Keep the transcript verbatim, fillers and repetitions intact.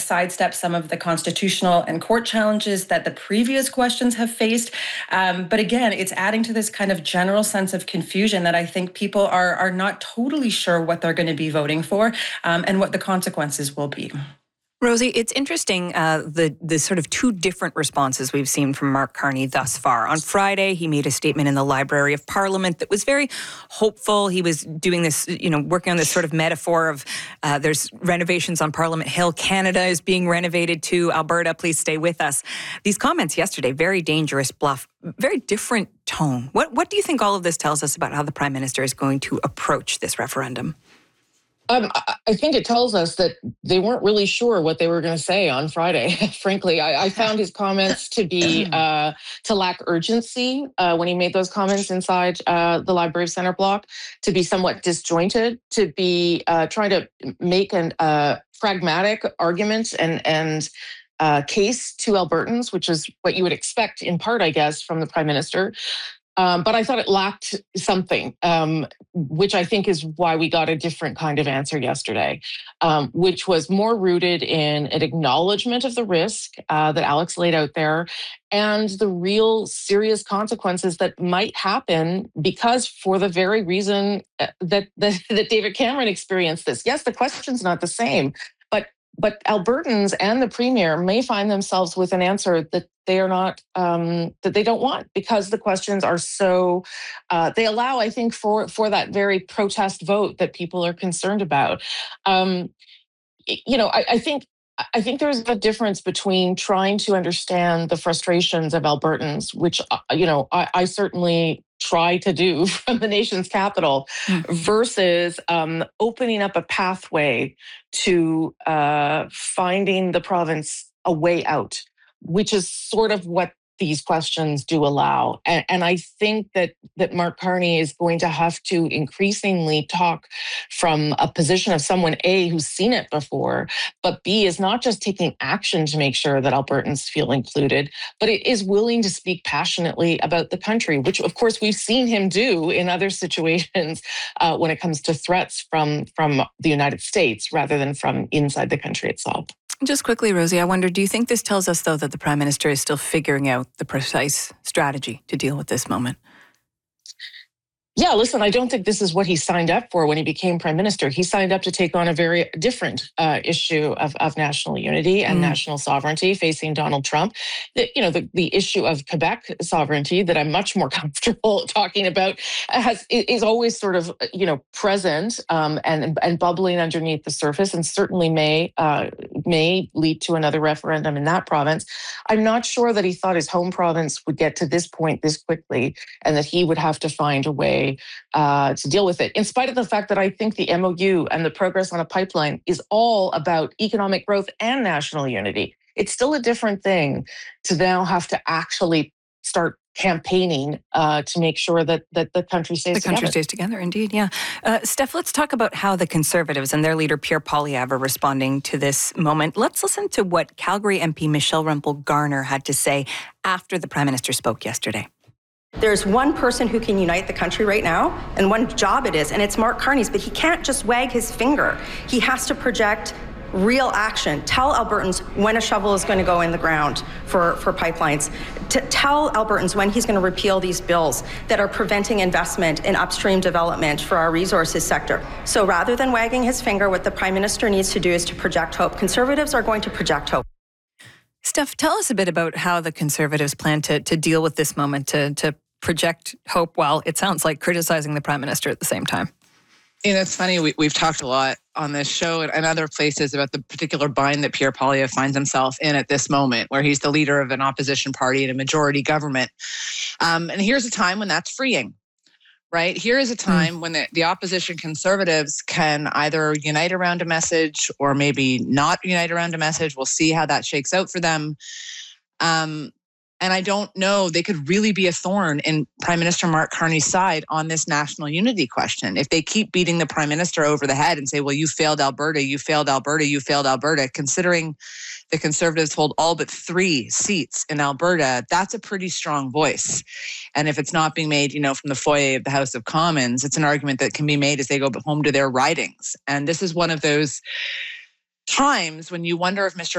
sidestep some of the constitutional and court challenges that the previous questions have faced. Um, but again, it's adding to this kind of general sense of confusion that I think people are, are not totally sure what they're going to be voting for um, and what the consequences will be. Rosie, it's interesting, uh, the the sort of two different responses we've seen from Mark Carney thus far. On Friday, he made a statement in the Library of Parliament that was very hopeful. He was doing this, you know, working on this sort of metaphor of uh, there's renovations on Parliament Hill. Canada is being renovated too. Alberta, please stay with us. These comments yesterday, very dangerous bluff, very different tone. What, what do you think all of this tells us about how the Prime Minister is going to approach this referendum? Um, I think it tells us that they weren't really sure what they were going to say on Friday. Frankly, I, I found his comments to be uh, to lack urgency uh, when he made those comments inside uh, the Library of Centre Block, to be somewhat disjointed, to be uh, trying to make a uh, pragmatic argument and and uh, case to Albertans, which is what you would expect in part, I guess, from the Prime Minister. Um, but I thought it lacked something, um, which I think is why we got a different kind of answer yesterday, um, which was more rooted in an acknowledgement of the risk uh, that Alex laid out there and the real serious consequences that might happen because for the very reason that, that, that David Cameron experienced this. Yes, the question's not the same, but But Albertans and the Premier may find themselves with an answer that they are not, um, that they don't want, because the questions are so, uh, they allow, I think, for, for that very protest vote that people are concerned about. Um, you know, I, I think I think there's a difference between trying to understand the frustrations of Albertans, which, you know, I, I certainly try to do from the nation's capital, mm. versus um, opening up a pathway to uh, finding the province a way out, which is sort of what these questions do allow. And, and I think that that Mark Carney is going to have to increasingly talk from a position of someone, A, who's seen it before, but B, is not just taking action to make sure that Albertans feel included, but it is willing to speak passionately about the country, which of course we've seen him do in other situations uh, when it comes to threats from, from the United States rather than from inside the country itself. Just quickly, Rosie, I wonder, do you think this tells us, though, that the Prime Minister is still figuring out the precise strategy to deal with this moment? Yeah, listen, I don't think this is what he signed up for when he became Prime Minister. He signed up to take on a very different uh, issue of, of national unity and mm. national sovereignty facing Donald Trump. The, you know, the, the issue of Quebec sovereignty that I'm much more comfortable talking about has is always sort of, you know, present um, and and bubbling underneath the surface, and certainly may uh, may lead to another referendum in that province. I'm not sure that he thought his home province would get to this point this quickly, and that he would have to find a way Uh, to deal with it, in spite of the fact that I think the M O U and the progress on a pipeline is all about economic growth and national unity. It's still a different thing to now have to actually start campaigning uh, to make sure that that the country stays the together. country stays together, indeed, yeah. Uh, Steph, let's talk about how the Conservatives and their leader Pierre Poilievre are responding to this moment. Let's listen to what Calgary M P Michelle Rempel-Garner had to say after the Prime Minister spoke yesterday. There's one person who can unite the country right now, and one job it is, and it's Mark Carney's, but he can't just wag his finger. He has to project real action. Tell Albertans when a shovel is going to go in the ground for, for pipelines. To tell Albertans when he's going to repeal these bills that are preventing investment in upstream development for our resources sector. So rather than wagging his finger, what the Prime Minister needs to do is to project hope. Conservatives are going to project hope. Steph, tell us a bit about how the Conservatives plan to, to deal with this moment, to, to project hope while it sounds like criticizing the Prime Minister at the same time. You know, it's funny, we, we've talked a lot on this show and, and other places about the particular bind that Pierre Poilievre finds himself in at this moment, where he's the leader of an opposition party in a majority government. Um, and here's a time when that's freeing. Right? Here is a time mm. when the, the opposition Conservatives can either unite around a message or maybe not unite around a message. We'll see how that shakes out for them. Um, and I don't know, they could really be a thorn in Prime Minister Mark Carney's side on this national unity question. If they keep beating the Prime Minister over the head and say, well, you failed Alberta, you failed Alberta, you failed Alberta, considering the Conservatives hold all but three seats in Alberta, that's a pretty strong voice. And if it's not being made, you know, from the foyer of the House of Commons, it's an argument that can be made as they go home to their ridings. And this is one of those times when you wonder if Mister